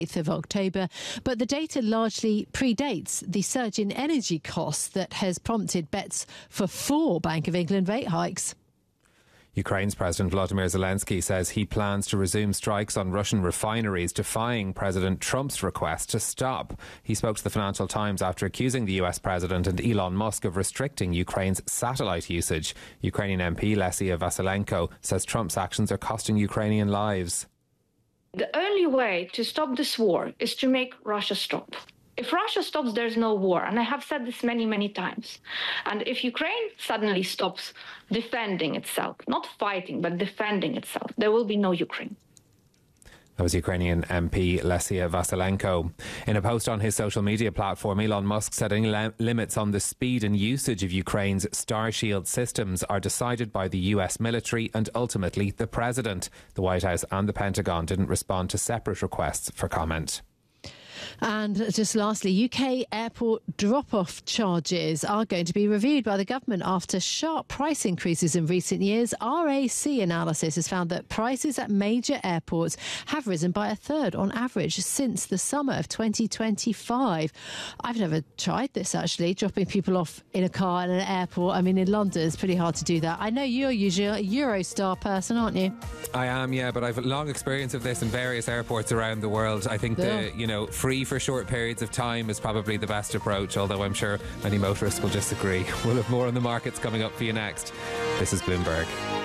8th of October, but the data largely predates the surge in energy costs that has prompted bets for 4 Bank of England rate hikes. Ukraine's President Volodymyr Zelensky says he plans to resume strikes on Russian refineries, defying President Trump's request to stop. He spoke to the Financial Times after accusing the US President and Elon Musk of restricting Ukraine's satellite usage. Ukrainian MP Lesia Vasilenko says Trump's actions are costing Ukrainian lives. The only way to stop this war is to make Russia stop. If Russia stops, there's no war. And I have said this many, many times. And if Ukraine suddenly stops defending itself, not fighting, but defending itself, there will be no Ukraine. That was Ukrainian MP Lesia Vasilenko. In a post on his social media platform, Elon Musk said any limits on the speed and usage of Ukraine's Starshield systems are decided by the US military and ultimately the president. The White House and the Pentagon didn't respond to separate requests for comment. And just lastly, UK airport drop-off charges are going to be reviewed by the government after sharp price increases in recent years. RAC analysis has found that prices at major airports have risen by a third on average since the summer of 2025. I've never tried this, actually, dropping people off in a car at an airport. I mean, in London, it's pretty hard to do that. I know you're usually a Eurostar person, aren't you? I am, yeah, but I've a long experience of this in various airports around the world. I think free for short periods of time is probably the best approach, although I'm sure many motorists will disagree. We'll have more on the markets coming up for you next. This is Bloomberg.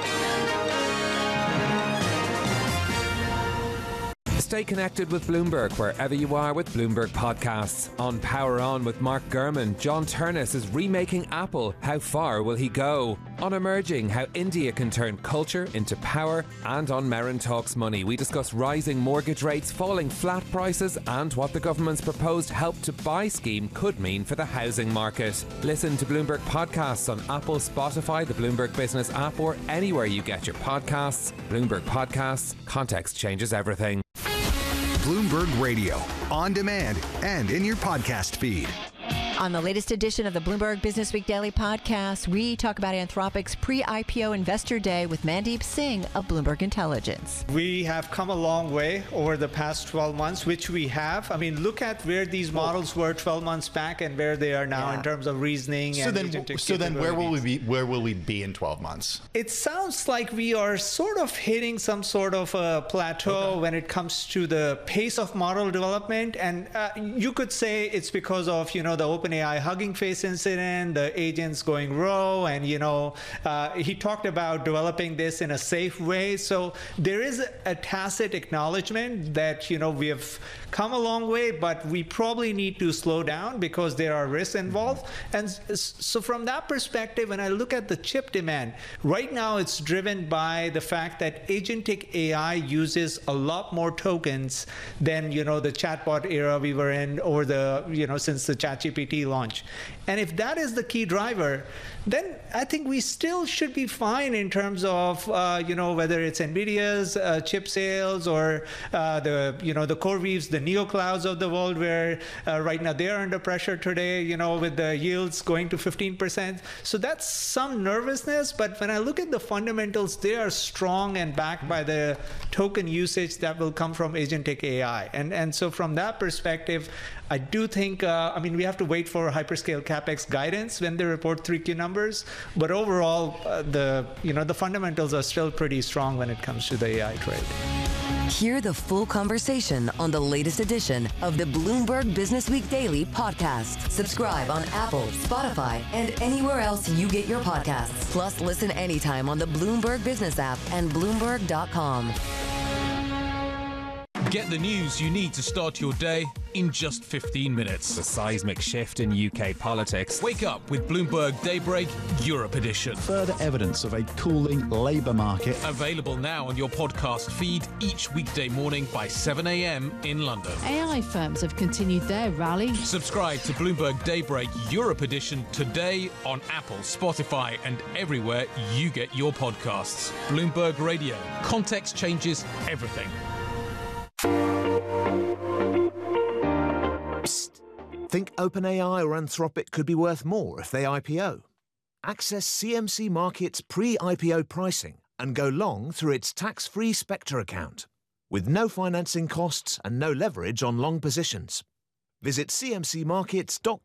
Stay connected with Bloomberg wherever you are with Bloomberg Podcasts. On Power On with Mark Gurman, John Turness is remaking Apple. How far will he go? On Emerging, how India can turn culture into power. And on Merrin Talks Money, we discuss rising mortgage rates, falling flat prices, and what the government's proposed Help to Buy scheme could mean for the housing market. Listen to Bloomberg Podcasts on Apple, Spotify, the Bloomberg Business app, or anywhere you get your podcasts. Bloomberg Podcasts. Context changes everything. Bloomberg Radio, on demand and in your podcast feed. On the latest edition of the Bloomberg Business Week Daily Podcast, we talk about Anthropic's pre-IPO Investor Day with Mandeep Singh of Bloomberg Intelligence. We have come a long way over the past 12 months, which we have. I mean, look at where these models were 12 months back and where they are now in terms of reasoning. So then where will we be? Where will we be in 12 months? It sounds like we are sort of hitting some sort of a plateau when it comes to the pace of model development. And you could say it's because of, the OpenAI Hugging Face incident, the agents going rogue, and he talked about developing this in a safe way. So there is a tacit acknowledgement that we have come a long way, but we probably need to slow down because there are risks involved. And so from that perspective, when I look at the chip demand, right now it's driven by the fact that agentic AI uses a lot more tokens than the chatbot era we were in over the since the ChatGPT launch. And if that is the key driver, then I think we still should be fine in terms of whether it's NVIDIA's chip sales or the CoreWeave's, the NeoClouds of the world, where right now they're under pressure today, with the yields going to 15%. So that's some nervousness. But when I look at the fundamentals, they are strong and backed by the token usage that will come from agentic AI. And so from that perspective, I do think, we have to wait for hyperscale CapEx guidance when they report 3Q numbers. But overall, the fundamentals are still pretty strong when it comes to the AI trade. Hear the full conversation on the latest edition of the Bloomberg Business Week Daily Podcast. Subscribe on Apple, Spotify, and anywhere else you get your podcasts. Plus, listen anytime on the Bloomberg Business app and Bloomberg.com. Get the news you need to start your day in just 15 minutes. The seismic shift in UK politics. Wake up with Bloomberg Daybreak Europe Edition. Further evidence of a cooling labour market. Available now on your podcast feed each weekday morning by 7 a.m. in London. AI firms have continued their rally. Subscribe to Bloomberg Daybreak Europe Edition today on Apple, Spotify, and everywhere you get your podcasts. Bloomberg Radio. Context changes everything. Psst. Think OpenAI or Anthropic could be worth more if they IPO? Access CMC Markets pre-IPO pricing and go long through its tax-free Spectre account. with no financing costs and no leverage on long positions. Visit cmcmarkets.co.uk.